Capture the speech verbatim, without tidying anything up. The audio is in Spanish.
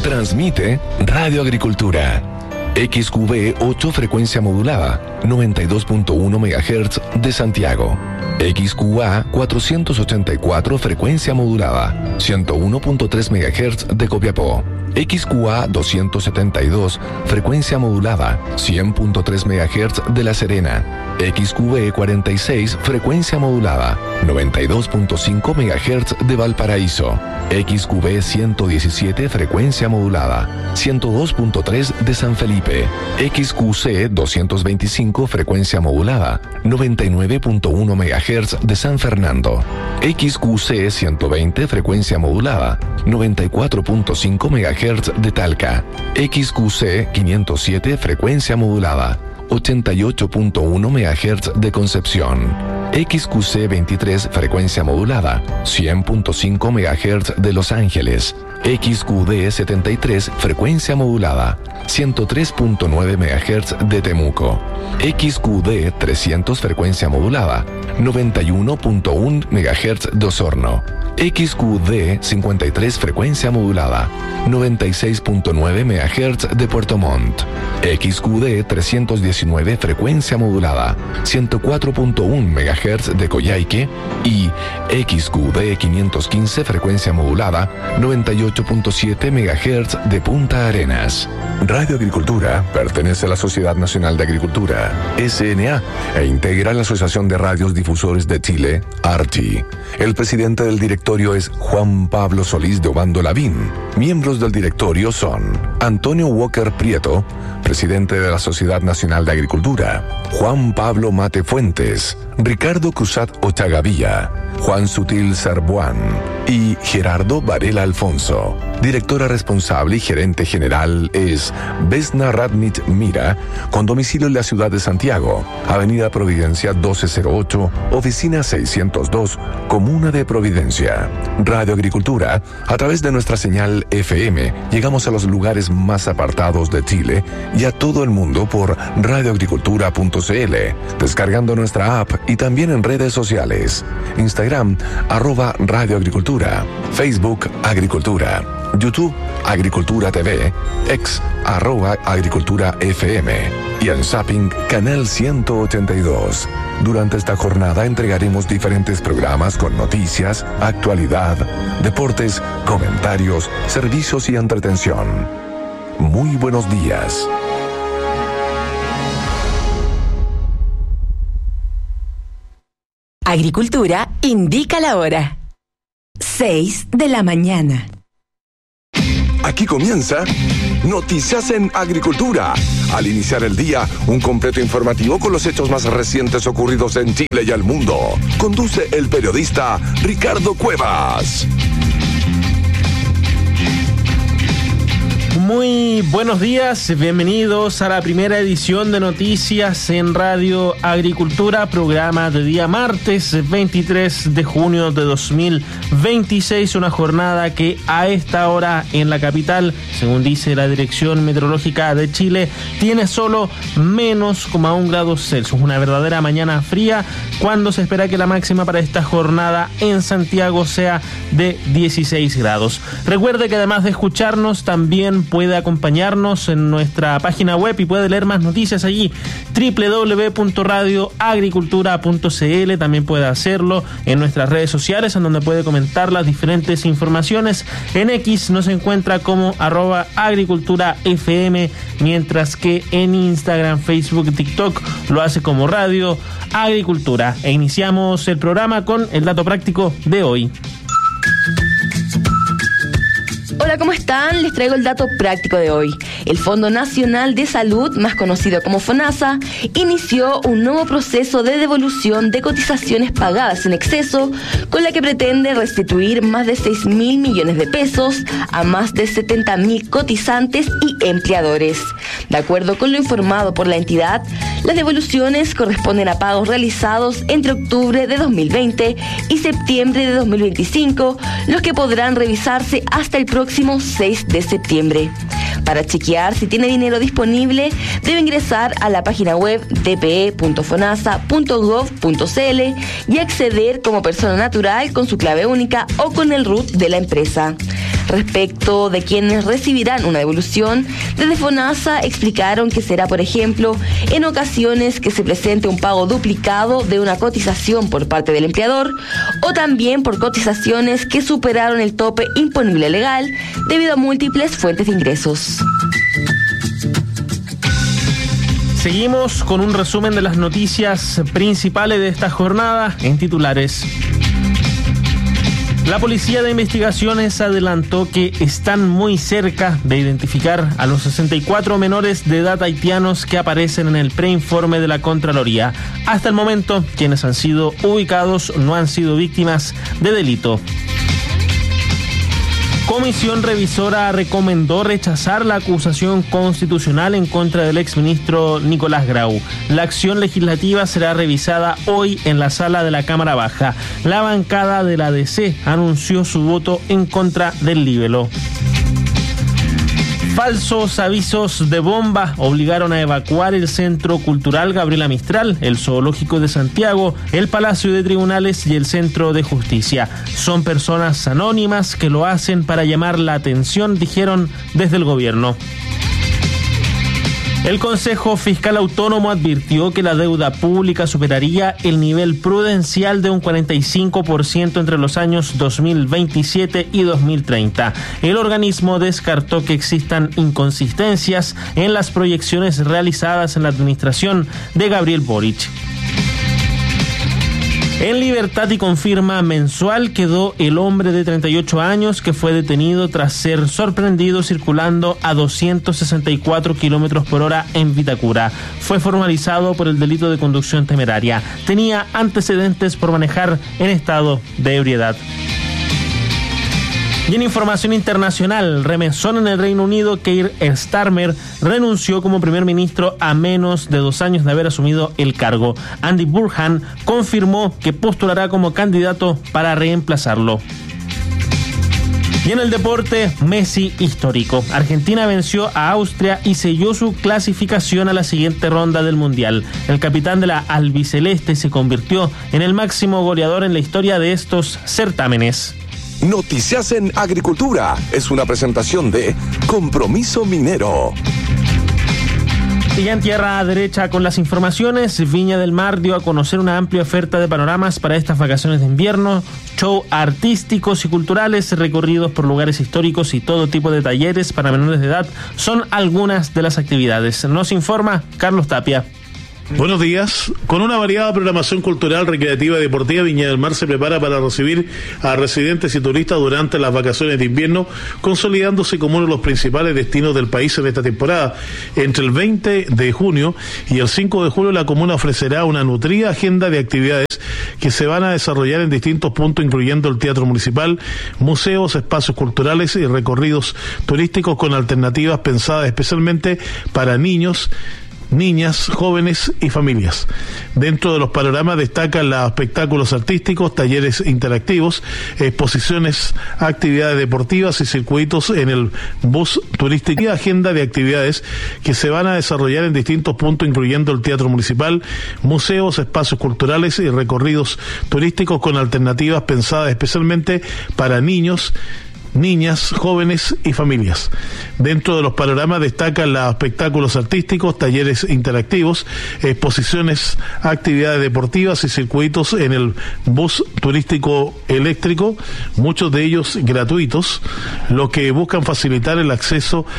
Transmite Radio Agricultura. X Q V ocho frecuencia modulada, noventa y dos punto uno megahertz de Santiago. X Q A cuatrocientos ochenta y cuatro frecuencia modulada, ciento uno punto tres megahertz de Copiapó. X Q A doscientos setenta y dos frecuencia modulada, cien punto tres megahertz de La Serena. X Q V cuarenta y seis frecuencia modulada, noventa y dos punto cinco megahertz de Valparaíso. X Q V ciento diecisiete frecuencia modulada, ciento dos punto tres de San Felipe. X Q C doscientos veinticinco frecuencia modulada, noventa y nueve punto uno megahertz de San Fernando. X Q C ciento veinte frecuencia modulada, noventa y cuatro punto cinco megahertz de Talca. X Q C quinientos siete frecuencia modulada, ochenta y ocho punto uno megahertz de Concepción. X Q C veintitrés frecuencia modulada, cien punto cinco megahertz de Los Ángeles. X Q D setenta y tres frecuencia modulada, ciento tres punto nueve megahertz de Temuco. X Q D trescientos frecuencia modulada, noventa y uno punto uno megahertz de Osorno. X Q D cincuenta y tres frecuencia modulada, noventa y seis punto nueve megahertz de Puerto Montt. X Q D trescientos diecinueve frecuencia modulada, ciento cuatro punto uno megahertz de Coyhaique. Y X Q D quinientos quince frecuencia modulada, noventa y ocho punto siete megahertz de Punta Arenas. Radio Agricultura pertenece a la Sociedad Nacional de Agricultura, S N A, e integra la Asociación de Radios Difusores de Chile, ARCHI. El presidente del directorio es Juan Pablo Solís de Obando Lavín. Miembros del directorio son Antonio Walker Prieto, presidente de la Sociedad Nacional de Agricultura; Juan Pablo Mate Fuentes; Ricardo Cruzat Ochagavía; Juan Sutil Sarbuán y Gerardo Varela Alfonso. Directora responsable y gerente general es Vesna Radnich Mira, con domicilio en la ciudad de Santiago, Avenida Providencia doce cero ocho, oficina seiscientos dos, Comuna de Providencia. Radio Agricultura, a través de nuestra señal F M, llegamos a los lugares más apartados de Chile y a todo el mundo por radioagricultura punto c l, descargando nuestra app y también en redes sociales. Instagram, arroba Radio Agricultura; Facebook, Agricultura; YouTube, Agricultura T V; X, arroba Agricultura F M; y en Zapping, Canal ciento ochenta y dos. Durante esta jornada entregaremos diferentes programas con noticias, actualidad, deportes, comentarios, servicios y entretención. Muy buenos días. Agricultura indica la hora. seis de la mañana. Aquí comienza Noticias en Agricultura. Al iniciar el día, un completo informativo con los hechos más recientes ocurridos en Chile y el mundo. Conduce el periodista Ricardo Cuevas. Muy buenos días, bienvenidos a la primera edición de Noticias en Radio Agricultura, programa de día martes veintitrés de junio de dos mil veintiséis, una jornada que a esta hora en la capital, según dice la Dirección Meteorológica de Chile, tiene solo menos coma un grados Celsius, una verdadera mañana fría, cuando se espera que la máxima para esta jornada en Santiago sea de dieciséis grados. Recuerde que además de escucharnos, también puede acompañarnos en nuestra página web y puede leer más noticias allí, doble u doble u doble u punto radio agricultura punto c l. También puede hacerlo en nuestras redes sociales, en donde puede comentar las diferentes informaciones. En X nos encuentra como arroba agricultura F M, mientras que en Instagram, Facebook, TikTok lo hace como Radio Agricultura. E iniciamos el programa con el dato práctico de hoy. Hola, ¿cómo están? Les traigo el dato práctico de hoy. El Fondo Nacional de Salud, más conocido como FONASA, inició un nuevo proceso de devolución de cotizaciones pagadas en exceso, con la que pretende restituir más de seis mil millones de pesos a más de setenta mil cotizantes y empleadores. De acuerdo con lo informado por la entidad, las devoluciones corresponden a pagos realizados entre octubre de dos mil veinte y septiembre de dos mil veinticinco, los que podrán revisarse hasta el próximo seis de septiembre. Para chequear si tiene dinero disponible, debe ingresar a la página web d p e punto fonasa punto gov punto c l y acceder como persona natural con su clave única o con el R U T de la empresa. Respecto de quienes recibirán una devolución, desde FONASA explicaron que será, por ejemplo, en ocasiones que se presente un pago duplicado de una cotización por parte del empleador o también por cotizaciones que superaron el tope imponible legal debido a múltiples fuentes de ingresos. Seguimos con un resumen de las noticias principales de esta jornada en titulares. La Policía de Investigaciones adelantó que están muy cerca de identificar a los sesenta y cuatro menores de edad haitianos que aparecen en el preinforme de la Contraloría. Hasta el momento, quienes han sido ubicados no han sido víctimas de delito. Comisión revisora recomendó rechazar la acusación constitucional en contra del exministro Nicolás Grau. La acción legislativa será revisada hoy en la sala de la Cámara Baja. La bancada de la D C anunció su voto en contra del libelo. Falsos avisos de bomba obligaron a evacuar el Centro Cultural Gabriela Mistral, el Zoológico de Santiago, el Palacio de Tribunales y el Centro de Justicia. Son personas anónimas que lo hacen para llamar la atención, dijeron desde el gobierno. El Consejo Fiscal Autónomo advirtió que la deuda pública superaría el nivel prudencial de un cuarenta y cinco por ciento entre los años dos mil veintisiete y dos mil treinta. El organismo descartó que existan inconsistencias en las proyecciones realizadas en la administración de Gabriel Boric. En libertad y con firma mensual quedó el hombre de treinta y ocho años que fue detenido tras ser sorprendido circulando a doscientos sesenta y cuatro kilómetros por hora en Vitacura. Fue formalizado por el delito de conducción temeraria. Tenía antecedentes por manejar en estado de ebriedad. Y en información internacional, remesón en el Reino Unido, Keir Starmer renunció como primer ministro a menos de dos años de haber asumido el cargo. Andy Burnham confirmó que postulará como candidato para reemplazarlo. Y en el deporte, Messi histórico. Argentina venció a Austria y selló su clasificación a la siguiente ronda del Mundial. El capitán de la albiceleste se convirtió en el máximo goleador en la historia de estos certámenes. Noticias en Agricultura es una presentación de Compromiso Minero. Y ya en tierra derecha con las informaciones, Viña del Mar dio a conocer una amplia oferta de panoramas para estas vacaciones de invierno, show artísticos y culturales, recorridos por lugares históricos y todo tipo de talleres para menores de edad son algunas de las actividades. Nos informa Carlos Tapia. Buenos días. Con una variada programación cultural, recreativa y deportiva, Viña del Mar se prepara para recibir a residentes y turistas durante las vacaciones de invierno, consolidándose como uno de los principales destinos del país en esta temporada. Entre el veinte de junio y el cinco de julio, la comuna ofrecerá una nutrida agenda de actividades que se van a desarrollar en distintos puntos, incluyendo el Teatro Municipal, museos, espacios culturales y recorridos turísticos con alternativas pensadas especialmente para niños, niñas, jóvenes y familias. Dentro de los panoramas destacan los espectáculos artísticos, talleres interactivos, exposiciones, actividades deportivas y circuitos en el bus turístico y agenda de actividades que se van a desarrollar en distintos puntos, incluyendo el Teatro Municipal, museos, espacios culturales y recorridos turísticos con alternativas pensadas especialmente para niños, niñas, jóvenes y familias. Dentro de los panoramas destacan los espectáculos artísticos, talleres interactivos, exposiciones, actividades deportivas y circuitos en el bus turístico eléctrico, muchos de ellos gratuitos, los que buscan facilitar el acceso